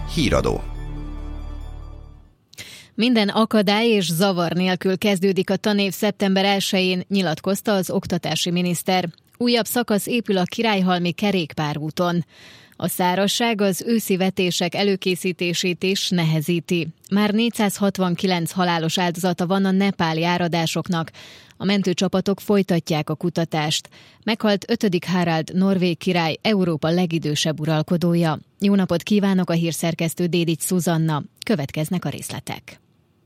Híradó. Minden akadály és zavar nélkül kezdődik a tanév szeptember 1-én, nyilatkozta az oktatási miniszter. Újabb szakasz épül a Királyhalmi kerékpárúton. A szárazság az őszi vetések előkészítését is nehezíti. Már 469 halálos áldozata van a nepáli áradásoknak. A mentőcsapatok folytatják a kutatást. Meghalt 5. Harald norvég király, Európa legidősebb uralkodója. Jó napot kívánok, a hírszerkesztő Dédics Szuzanna. Következnek a részletek.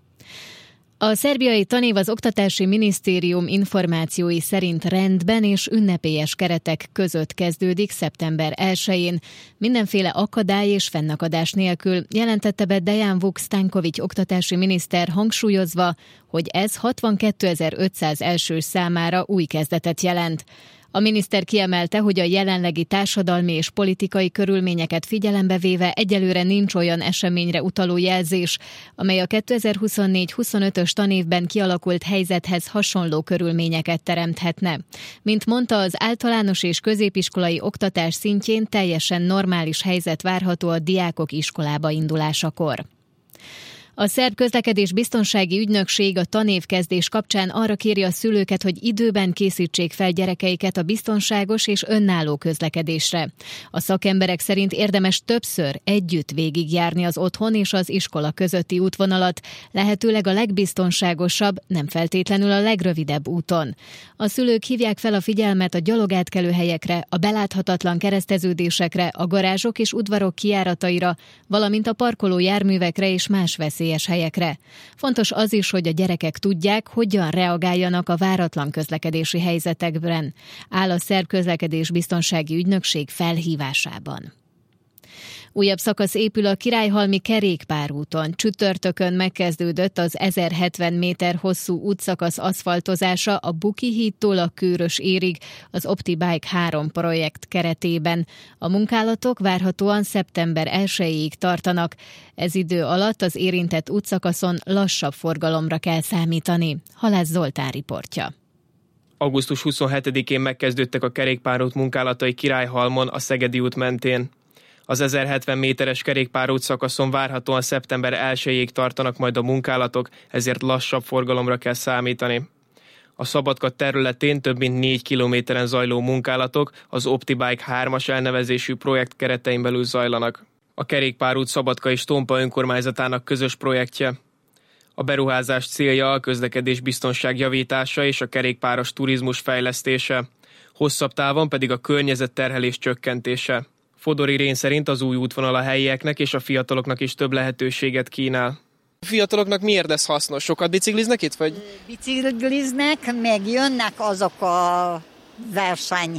A szerbiai tanév az Oktatási Minisztérium információi szerint rendben és ünnepélyes keretek között kezdődik szeptember 1-én. Mindenféle akadály és fennakadás nélkül, jelentette be Dejan Vuk Stanković oktatási miniszter, hangsúlyozva, hogy ez 62.500 elsős számára új kezdetet jelent. A miniszter kiemelte, hogy a jelenlegi társadalmi és politikai körülményeket figyelembe véve egyelőre nincs olyan eseményre utaló jelzés, amely a 2024-25-ös tanévben kialakult helyzethez hasonló körülményeket teremthetne. Mint mondta, az általános és középiskolai oktatás szintjén teljesen normális helyzet várható a diákok iskolába indulásakor. A szerb közlekedés-biztonsági ügynökség a tanévkezdés kapcsán arra kéri a szülőket, hogy időben készítsék fel gyerekeiket a biztonságos és önálló közlekedésre. A szakemberek szerint érdemes többször együtt végigjárni az otthon és az iskola közötti útvonalat, lehetőleg a legbiztonságosabb, nem feltétlenül a legrövidebb úton. A szülők hívják fel a figyelmet a gyalogátkelőhelyekre, a beláthatatlan kereszteződésekre, a garázsok és udvarok kijárataira, valamint a parkoló járművekre és más veszélyes helyekre. Fontos az is, hogy a gyerekek tudják, hogyan reagáljanak a váratlan közlekedési helyzetekben, áll a szerb közlekedés-biztonsági ügynökség felhívásában. Újabb szakasz épül a Királyhalmi kerékpárúton. Csütörtökön megkezdődött az 1070 méter hosszú útszakasz aszfaltozása a Buki hídtól a Kőrös érig az OptiBike 3 projekt keretében. A munkálatok várhatóan szeptember 1-ig tartanak. Ez idő alatt az érintett útszakaszon lassabb forgalomra kell számítani. Halász Zoltán riportja. Augusztus 27-én megkezdődtek a kerékpárút munkálatai Királyhalmon, a Szegedi út mentén. Az 1070 méteres kerékpárút szakaszon várhatóan szeptember 1-ig tartanak majd a munkálatok, ezért lassabb forgalomra kell számítani. A Szabadka területén több mint 4 kilométeren zajló munkálatok az OptiBike 3-as elnevezésű projekt keretein belül zajlanak. A kerékpárút Szabadka és Tompa önkormányzatának közös projektje. A beruházás célja a közlekedés biztonság javítása és a kerékpáros turizmus fejlesztése, hosszabb távon pedig a környezetterhelés csökkentése. Fodor Irén szerint az új útvonal a helyieknek és a fiataloknak is több lehetőséget kínál. A fiataloknak miért ez hasznos? Sokat bicikliznek itt, vagy? Bicikliznek, meg jönnek azok a verseny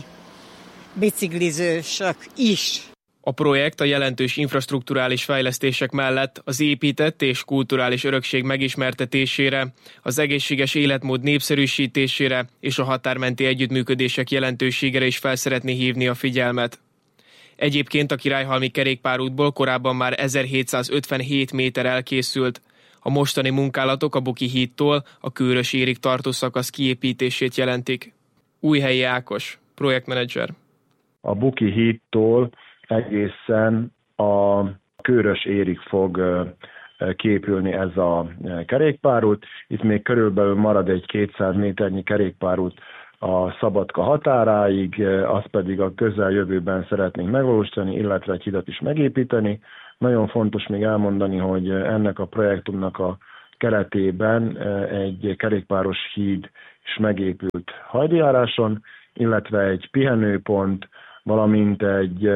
biciklizősök is. A projekt a jelentős infrastrukturális fejlesztések mellett az épített és kulturális örökség megismertetésére, az egészséges életmód népszerűsítésére és a határmenti együttműködések jelentőségére is fel szeretné hívni a figyelmet. Egyébként a Királyhalmi kerékpárútból korábban már 1757 méter elkészült. A mostani munkálatok a Buki hídtól a Kőrös érig tartó szakasz kiépítését jelentik. Újhelyi Ákos, projektmenedzser. A Buki hídtól egészen a Kőrös érig fog kiépülni ez a kerékpárút. Itt még körülbelül marad egy 200 méternyi kerékpárút a Szabadka határáig, azt pedig a közeljövőben szeretnénk megvalósítani, illetve egy hidat is megépíteni. Nagyon fontos még elmondani, hogy ennek a projektumnak a keretében egy kerékpáros híd is megépült Hajdújáráson, illetve egy pihenőpont, valamint egy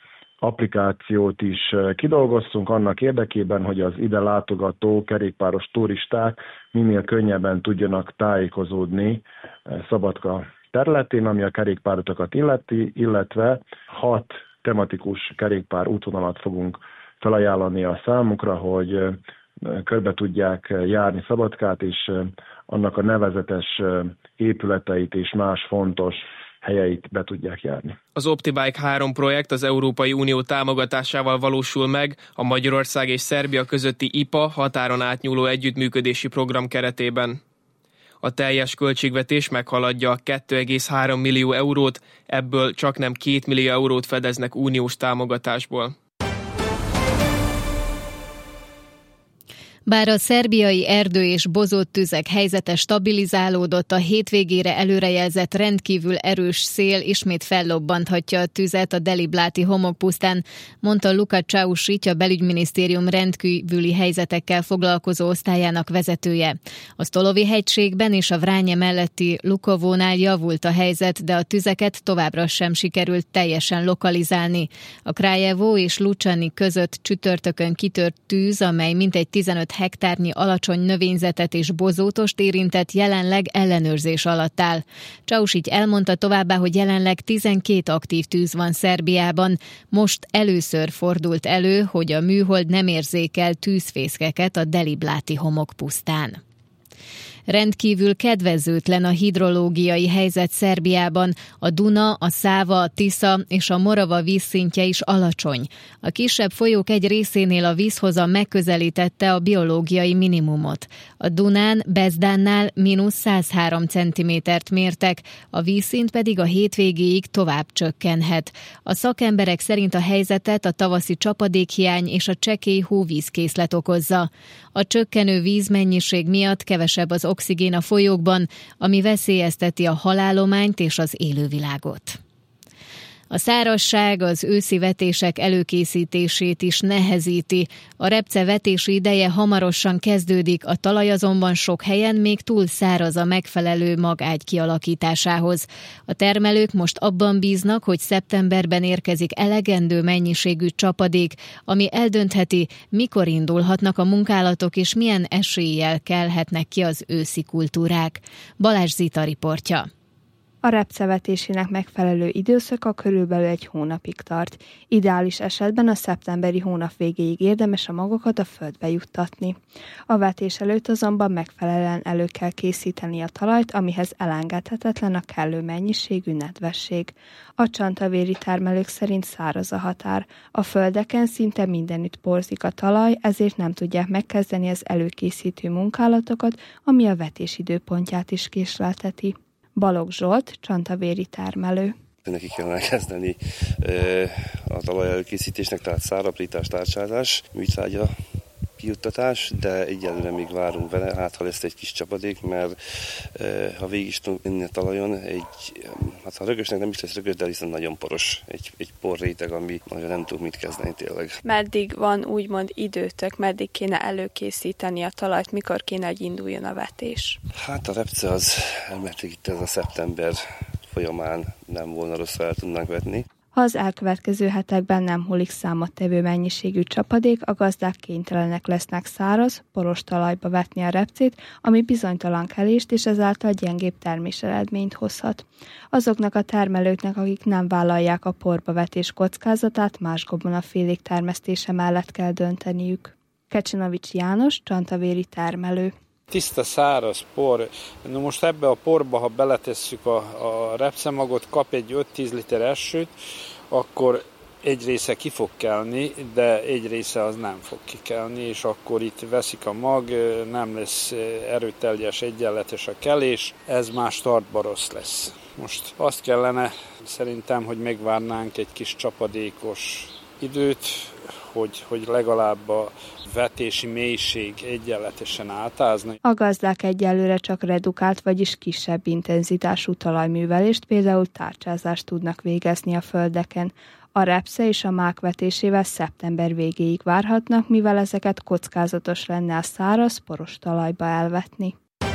applikációt is kidolgoztunk annak érdekében, hogy az ide látogató kerékpáros turisták minél könnyebben tudjanak tájékozódni Szabadka területén, ami a kerékpárutakat illeti, illetve 6 tematikus kerékpár útvonalat fogunk felajánlani a számukra, hogy körbe tudják járni Szabadkát, és annak a nevezetes épületeit és más fontos helyeit be tudják járni. Az OptiBike 3 projekt az Európai Unió támogatásával valósul meg a Magyarország és Szerbia közötti IPA határon átnyúló együttműködési program keretében. A teljes költségvetés meghaladja a 2,3 millió eurót, ebből csaknem 2 millió eurót fedeznek uniós támogatásból. Bár a szerbiai erdő és bozott tüzek helyzete stabilizálódott, a hétvégére előrejelzett rendkívül erős szél ismét fellobbanthatja a tüzet a Delibláti homokpusztán, mondta Luka Čaušić, a belügyminisztérium rendkívüli helyzetekkel foglalkozó osztályának vezetője. A Stolovi hegységben és a Vranje melletti Lukovónál javult a helyzet, de a tüzeket továbbra sem sikerült teljesen lokalizálni. A Kraljevo és Lučani között csütörtökön kitört tűz, amely mintegy 15 hektárnyi alacsony növényzetet és bozótost érintett, jelenleg ellenőrzés alatt áll. Čaušić elmondta továbbá, hogy jelenleg 12 aktív tűz van Szerbiában. Most először fordult elő, hogy a műhold nem érzékel tűzfészkeket a Delibláti homokpusztán. Rendkívül kedvezőtlen a hidrológiai helyzet Szerbiában. A Duna, a Száva, a Tisza és a Morava vízszintje is alacsony. A kisebb folyók egy részénél a vízhozam megközelítette a biológiai minimumot. A Dunán, Bezdánnál -103 cm-t mértek, a vízszint pedig a hétvégéig tovább csökkenhet. A szakemberek szerint a helyzetet a tavaszi csapadékhiány és a csekély hóvízkészlet okozza. A csökkenő vízmennyiség miatt kevesebb az oxigén a folyókban, ami veszélyezteti a halállományt és az élővilágot. A szárazság az őszi vetések előkészítését is nehezíti. A repce vetési ideje hamarosan kezdődik, a talaj azonban sok helyen még túl száraz a megfelelő magágy kialakításához. A termelők most abban bíznak, hogy szeptemberben érkezik elegendő mennyiségű csapadék, ami eldöntheti, mikor indulhatnak a munkálatok és milyen eséllyel kelhetnek ki az őszi kultúrák. Balázs Zita riportja. A repcevetésének megfelelő időszaka körülbelül egy hónapig tart. Ideális esetben a szeptemberi hónap végéig érdemes a magokat a földbe juttatni. A vetés előtt azonban megfelelően elő kell készíteni a talajt, amihez elengedhetetlen a kellő mennyiségű nedvesség. A csantavéri termelők szerint száraz a határ. A földeken szinte mindenütt porzik a talaj, ezért nem tudják megkezdeni az előkészítő munkálatokat, ami a vetés időpontját is késlelteti. Balogh Zsolt, csantavéri termelő. Neki kellene kezdeni a talaj előkészítésnek, tehát száraprítás, tárcsázás, műtrágya kijuttatás, de egyelőre még várunk vele, hát ha lesz egy kis csapadék, mert ha végig is tudunk menni a talajon, hát ha rögösnek nem is lesz rögös, de viszont nagyon poros, egy porréteg, ami nagyon nem tud mit kezdeni tényleg. Meddig van úgymond időtök, meddig kéne előkészíteni a talajt, mikor kéne, hogy induljon a vetés? Hát a repce az, mert itt ez a szeptember folyamán nem volna rossz, el tudnánk vetni. Ha az elkövetkező hetekben nem hullik számottevő mennyiségű csapadék, a gazdák kénytelenek lesznek száraz, poros talajba vetni a repcét, ami bizonytalan kelést és ezáltal gyengébb terméseredményt hozhat. Azoknak a termelőknek, akik nem vállalják a porba vetés kockázatát, más gabonafélék termesztése mellett kell dönteniük. Kecsinovics János, csantavéri termelő. Tiszta, száraz por. No most ebbe a porba, ha beletesszük a repcemagot, kap egy 5-10 liter esőt, akkor egy része ki fog kelni, de egy része az nem fog kikelni, és akkor itt veszik a mag, nem lesz erőteljes, egyenletes a kelés, ez már startba rossz lesz. Most azt kellene szerintem, hogy megvárnánk egy kis csapadékos időt, hogy legalább a vetési mélység egyenletesen átázni. A gazdák egyelőre csak redukált, vagyis kisebb intenzitású talajművelést, például tárcsázást tudnak végezni a földeken. A repce és a mák vetésével szeptember végéig várhatnak, mivel ezeket kockázatos lenne a száraz, poros talajba elvetni.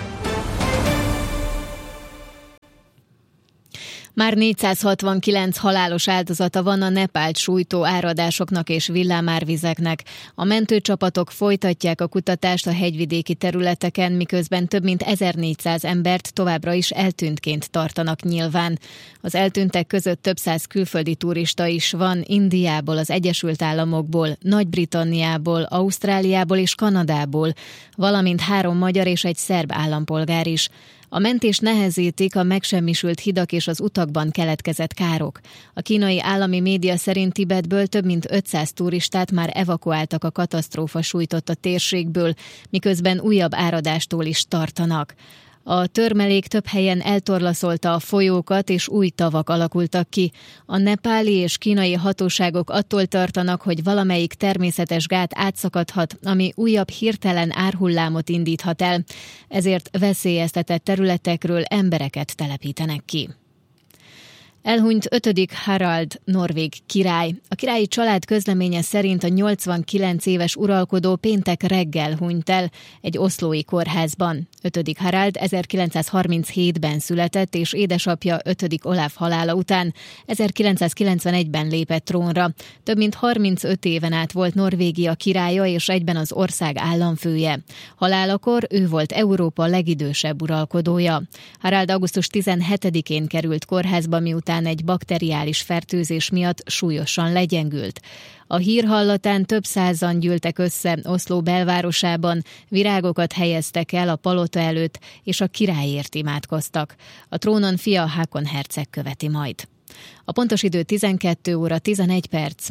Már 469 halálos áldozata van a Nepált sújtó áradásoknak és villámárvizeknek. A mentőcsapatok folytatják a kutatást a hegyvidéki területeken, miközben több mint 1400 embert továbbra is eltűntként tartanak nyilván. Az eltűntek között több száz külföldi turista is van, Indiából, az Egyesült Államokból, Nagy-Britanniából, Ausztráliából és Kanadából, valamint 3 magyar és egy szerb állampolgár is. A mentést nehezítik a megsemmisült hidak és az utakban keletkezett károk. A kínai állami média szerint Tibetből több mint 500 turistát már evakuáltak a katasztrófa sújtotta térségből, miközben újabb áradástól is tartanak. A törmelék több helyen eltorlaszolta a folyókat, és új tavak alakultak ki. A nepáli és kínai hatóságok attól tartanak, hogy valamelyik természetes gát átszakadhat, ami újabb hirtelen árhullámot indíthat el. Ezért veszélyeztetett területekről embereket telepítenek ki. Elhunyt 5. Harald norvég király. A királyi család közleménye szerint a 89 éves uralkodó péntek reggel hunyt el egy oszlói kórházban. 5. Harald 1937-ben született, és édesapja 5. Olaf halála után 1991-ben lépett trónra. Több mint 35 éven át volt Norvégia királya, és egyben az ország államfője. Halálakor ő volt Európa legidősebb uralkodója. Harald augusztus 17-én került kórházba, miután egy bakteriális fertőzés miatt súlyosan legyengült. A hír hallatán több százan gyűltek össze Oszló belvárosában, virágokat helyeztek el a palota előtt, és a királyért imádkoztak. A trónon fia Hákon herceg követi majd. A pontos idő 12 óra 11 perc.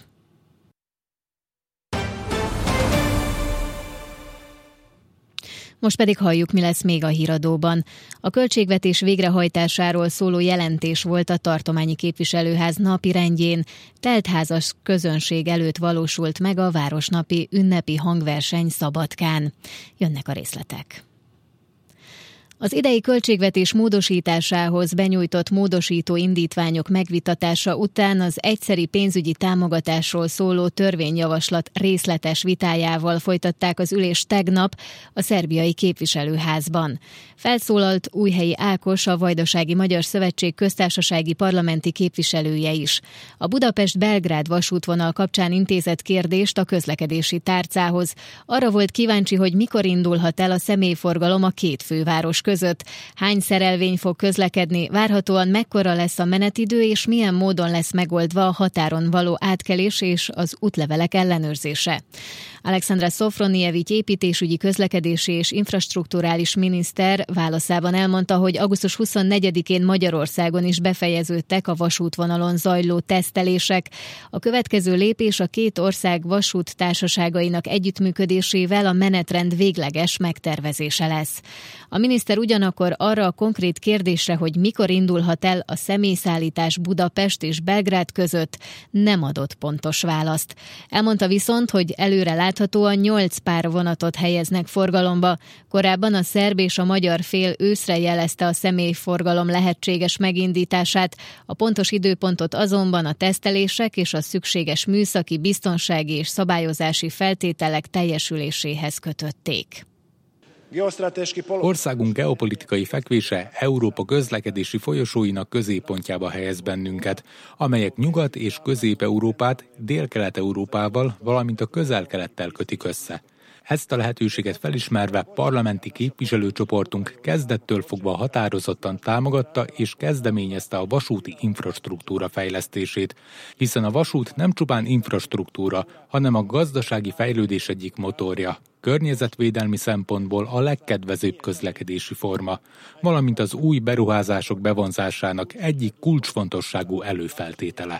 Most pedig halljuk, mi lesz még a híradóban. A költségvetés végrehajtásáról szóló jelentés volt a tartományi képviselőház napirendjén. Teltházas közönség előtt valósult meg a városnapi ünnepi hangverseny Szabadkán. Jönnek a részletek. Az idei költségvetés módosításához benyújtott módosító indítványok megvitatása után az egyszeri pénzügyi támogatásról szóló törvényjavaslat részletes vitájával folytatták az ülést tegnap a szerbiai képviselőházban. Felszólalt Újhelyi Ákos, a Vajdasági Magyar Szövetség köztársasági parlamenti képviselője is. A Budapest-Belgrád vasútvonal kapcsán intézett kérdést a közlekedési tárcához. Arra volt kíváncsi, hogy mikor indulhat el a személyforgalom a két főváros között. Hány szerelvény fog közlekedni, várhatóan mekkora lesz a menetidő, és milyen módon lesz megoldva a határon való átkelés és az útlevelek ellenőrzése. Alexandra Szofronijevics építésügyi, közlekedési és infrastrukturális miniszter válaszában elmondta, hogy augusztus 24-én Magyarországon is befejeződtek a vasútvonalon zajló tesztelések. A következő lépés a két ország vasúttársaságainak együttműködésével a menetrend végleges megtervezése lesz. A miniszter ugyanakkor arra a konkrét kérdésre, hogy mikor indulhat el a személyszállítás Budapest és Belgrád között, nem adott pontos választ. Elmondta viszont, hogy előre láthatóan 8 pár vonatot helyeznek forgalomba. Korábban a szerb és a magyar fél őszre jelezte a személyforgalom lehetséges megindítását. A pontos időpontot azonban a tesztelések és a szükséges műszaki, biztonsági és szabályozási feltételek teljesüléséhez kötötték. Országunk geopolitikai fekvése Európa közlekedési folyosóinak középpontjába helyez bennünket, amelyek Nyugat- és Közép-Európát Dél-Kelet-Európával, valamint a Közel-Kelettel kötik össze. Ezt a lehetőséget felismerve parlamenti képviselőcsoportunk kezdettől fogva határozottan támogatta és kezdeményezte a vasúti infrastruktúra fejlesztését, hiszen a vasút nem csupán infrastruktúra, hanem a gazdasági fejlődés egyik motorja. Környezetvédelmi szempontból a legkedvezőbb közlekedési forma, valamint az új beruházások bevonzásának egyik kulcsfontosságú előfeltétele.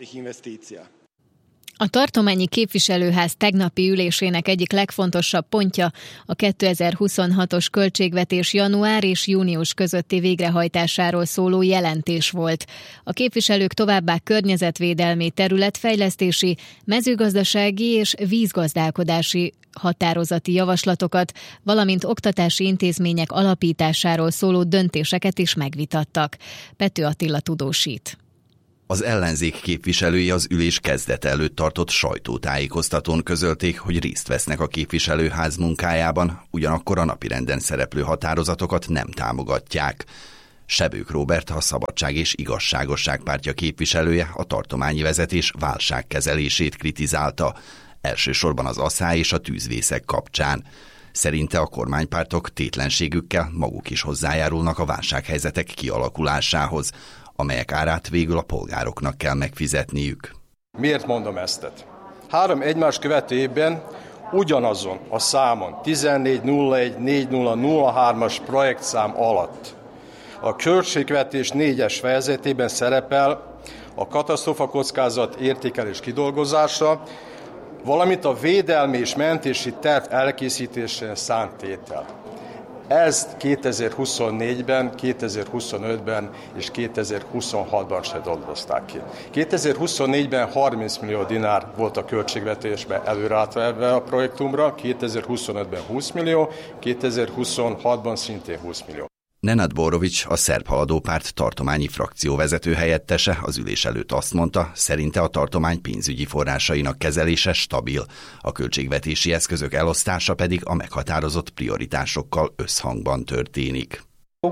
A tartományi képviselőház tegnapi ülésének egyik legfontosabb pontja a 2026-os költségvetés január és június közötti végrehajtásáról szóló jelentés volt. A képviselők továbbá környezetvédelmi, területfejlesztési, mezőgazdasági és vízgazdálkodási határozati javaslatokat, valamint oktatási intézmények alapításáról szóló döntéseket is megvitattak. Pető Attila tudósít. Az ellenzék képviselői az ülés kezdete előtt tartott sajtótájékoztatón közölték, hogy részt vesznek a képviselőház munkájában, ugyanakkor a napirenden szereplő határozatokat nem támogatják. Sebők Róbert, a Szabadság és Igazságosság pártja képviselője a tartományi vezetés válságkezelését kritizálta, elsősorban az asszály és a tűzvészek kapcsán. Szerinte a kormánypártok tétlenségükkel maguk is hozzájárulnak a válsághelyzetek kialakulásához, amelyek árát végül a polgároknak kell megfizetniük. Miért mondom ezt? 3 egymást követő évben ugyanazon a számon 14.01.40.03-as projektszám alatt a költségvetés 4-es fejezetében szerepel a katasztrófakockázat értékelés kidolgozása, valamint a védelmi és mentési terv elkészítésére szánt tétel. Ezt 2024-ben, 2025-ben és 2026-ban se dolgozták ki. 2024-ben 30 millió dinár volt a költségvetésbe előrátva ebbe a projektumra, 2025-ben 20 millió, 2026-ban szintén 20 millió. Nenad Borovics, a Szerb Haladó Párt tartományi frakcióvezető helyettese az ülés előtt azt mondta, szerinte a tartomány pénzügyi forrásainak kezelése stabil, a költségvetési eszközök elosztása pedig a meghatározott prioritásokkal összhangban történik.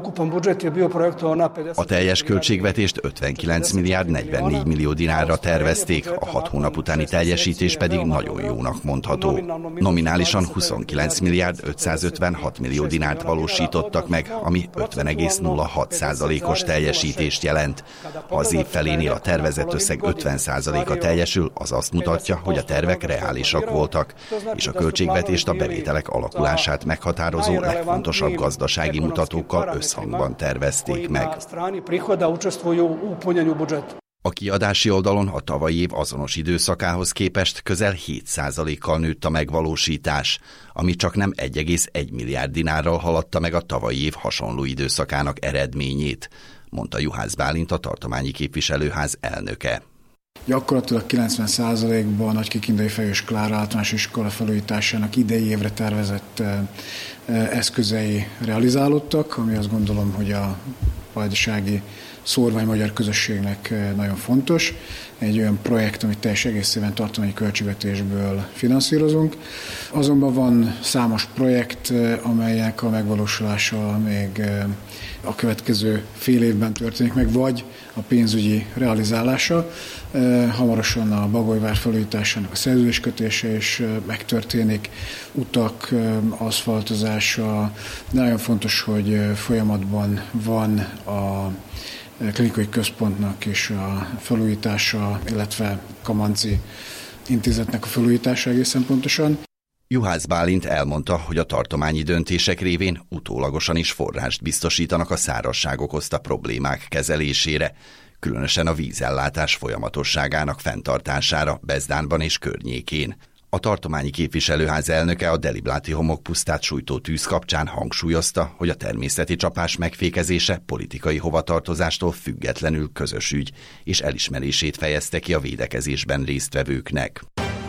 A teljes költségvetést 59 milliárd 44 millió dinárra tervezték, a 6 hónap utáni teljesítés pedig nagyon jónak mondható. Nominálisan 29 milliárd 556 millió dinárt valósítottak meg, ami 50,06%-os teljesítést jelent. Ha az év felénél a tervezett összeg 50%-a teljesül, az azt mutatja, hogy a tervek reálisak voltak, és a költségvetést a bevételek alakulását meghatározó legfontosabb gazdasági mutatókkal összhangban tervezték meg. A kiadási oldalon a tavalyi év azonos időszakához képest közel 7%-kal nőtt a megvalósítás, ami csak nem 1,1 milliárd dinárral haladta meg a tavalyi év hasonló időszakának eredményét, mondta Juhász Bálint, a tartományi képviselőház elnöke. Gyakorlatilag 90%-ban a Nagykikindai Fejős Klára általános iskola felújításának idei évre tervezett eszközei realizálódtak, ami azt gondolom, hogy a vajdasági szórvány magyar közösségnek nagyon fontos. Egy olyan projekt, amit teljes egészében tartományi költségvetésből finanszírozunk. Azonban van számos projekt, amelyek a megvalósulása még a következő fél évben történik meg, vagy a pénzügyi realizálása. Hamarosan a Bagolyvár felújításának a szerződéskötése is megtörténik, utak aszfaltozása, de nagyon fontos, hogy folyamatban van a klinikai központnak és a felújítása, illetve Kamanci intézetnek a felújítása egészen pontosan. Juhász Bálint elmondta, hogy a tartományi döntések révén utólagosan is forrást biztosítanak a szárazság okozta problémák kezelésére, különösen a vízellátás folyamatosságának fenntartására Bezdánban és környékén. A tartományi képviselőház elnöke a Delibláti homokpusztát sújtó tűz kapcsán hangsúlyozta, hogy a természeti csapás megfékezése politikai hovatartozástól függetlenül közös ügy, és elismerését fejezte ki a védekezésben résztvevőknek.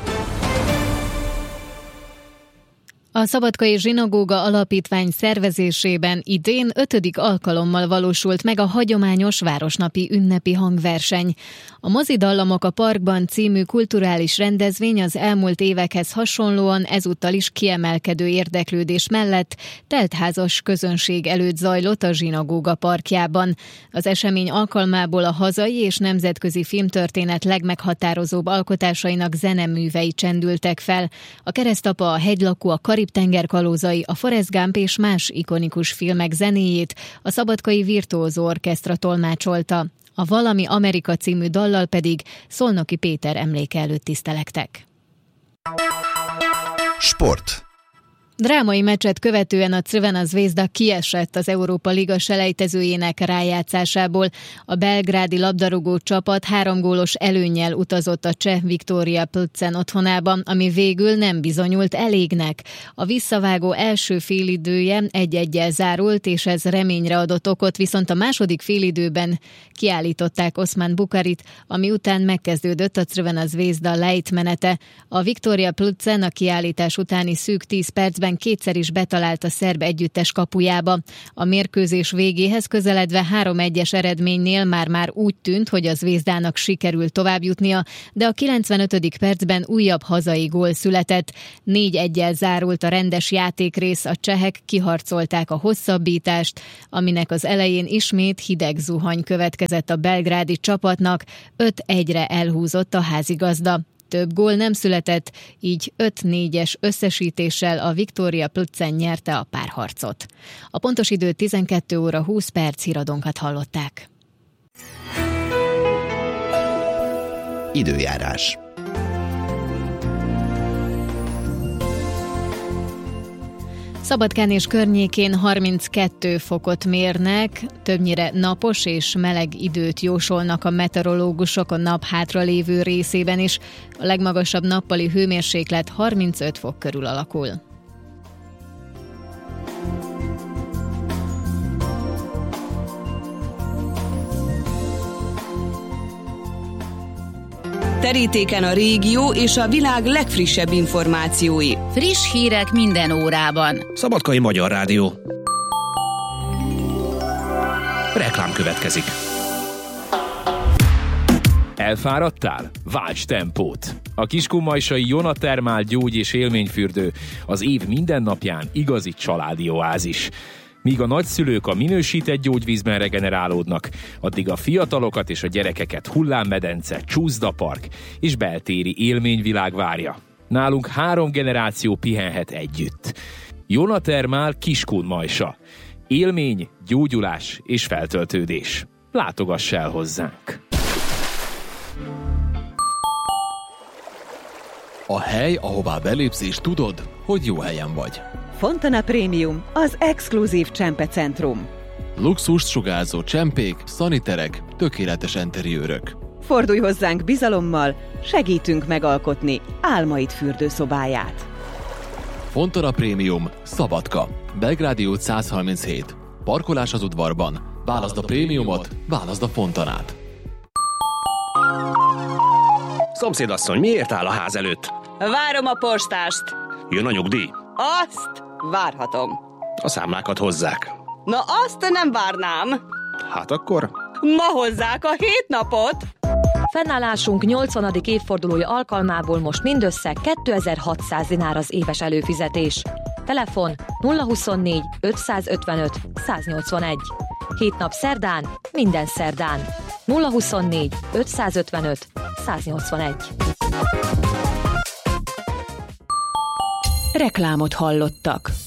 A Szabadkai Zsinagóga Alapítvány szervezésében idén 5. alkalommal valósult meg a hagyományos városnapi ünnepi hangverseny. A Mozidallamok a parkban című kulturális rendezvény az elmúlt évekhez hasonlóan ezúttal is kiemelkedő érdeklődés mellett teltházas közönség előtt zajlott a Zsinagóga parkjában. Az esemény alkalmából a hazai és nemzetközi filmtörténet legmeghatározóbb alkotásainak zeneművei csendültek fel. A Keresztapa, a Hegylakó, a Karib-tenger kalózai, a Forrest Gump és más ikonikus filmek zenéjét a Szabadkai Virtuózó Orkesztra tolmácsolta. A Valami Amerika című dallal pedig Szolnoki Péter emléke előtt tisztelektek. Sport. Drámai meccset követően a Crvena Zvezda kiesett az Európa Liga selejtezőjének rájátszásából. A belgrádi labdarúgó csapat 3 gólos előnnyel utazott a cseh Viktória Plzen otthonában, ami végül nem bizonyult elégnek. A visszavágó első félidője 1-1-jel zárult, és ez reményre adott okot, viszont a második félidőben kiállították Oszmán Bukarit, ami után megkezdődött a Crvena Zvezda lejtmenete. A Viktória Plzen a kiállítás utáni szűk 10 percben kétszer is betalált a szerb együttes kapujába. A mérkőzés végéhez közeledve 3-1-es eredménynél már úgy tűnt, hogy a Zvezdának sikerült továbbjutnia, de a 95. percben újabb hazai gól született. 4-1-jel zárult a rendes játékrész, a csehek kiharcolták a hosszabbítást, aminek az elején ismét hideg zuhany következett a belgrádi csapatnak, 5-1-re elhúzott a házigazda. Több gól nem született, így 5-4-es összesítéssel a Viktória Plzen nyerte a párharcot. A pontos idő 12 óra 20 perc, híradónkat hallották. Időjárás. Szabadkán és környékén 32 fokot mérnek, többnyire napos és meleg időt jósolnak a meteorológusok a nap hátralévő részében is. A legmagasabb nappali hőmérséklet 35 fok körül alakul. Terítéken a régió és a világ legfrissebb információi. Friss hírek minden órában. Szabadkai Magyar Rádió. Reklám következik. Elfáradtál? Válts tempót! A kiskunmajsai Jona Thermal gyógy- és élményfürdő az év minden napján igazi családi oázis. Míg a nagyszülők a minősített gyógyvízben regenerálódnak, addig a fiatalokat és a gyerekeket hullámmedence, csúszdapark és beltéri élményvilág várja. Nálunk 3 generáció pihenhet együtt. Jona Thermal Kiskunmajsa. Élmény, gyógyulás és feltöltődés. Látogass el hozzánk! A hely, ahová belépsz és tudod, hogy jó helyen vagy. Fontana Premium, az exkluzív csempecentrum. Luxust sugárzó csempék, szaniterek, tökéletes interiőrök. Fordulj hozzánk bizalommal, segítünk megalkotni álmaid fürdőszobáját. Fontana Premium, Szabadka, Belgrádi út 137. Parkolás az udvarban. Válaszd a prémiumot, válaszd a Fontanát. Szomszédasszony, miért áll a ház előtt? Várom a postást. Jön a nyugdíj? Azt várhatom. A számlákat hozzák. Na azt nem várnám. Hát akkor? Ma hozzák a 7 napot. Fennállásunk 80. évfordulója alkalmából most mindössze 2600 dinár az éves előfizetés. Telefon 024 555 181. 7 nap szerdán, minden szerdán. 024 555 181. Reklámot hallottak.